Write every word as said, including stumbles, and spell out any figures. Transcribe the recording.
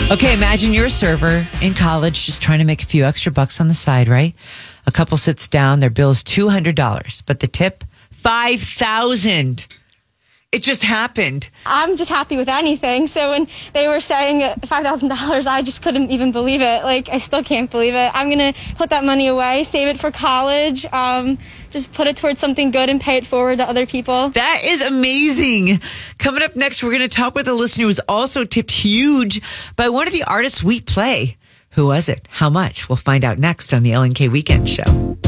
Okay, imagine you're a server in college just trying to make a few extra bucks on the side, right? A couple sits down, their bill is two hundred dollars, but the tip, five thousand dollars. It just happened. I'm just happy with anything. So when they were saying five thousand dollars, I just couldn't even believe it. Like, I still can't believe it. I'm going to put that money away, save it for college, um, just put it towards something good and pay it forward to other people. That is amazing. Coming up next, we're going to talk with a listener who was also tipped huge by one of the artists we play. Who was it? How much? We'll find out next on the L N K Weekend Show.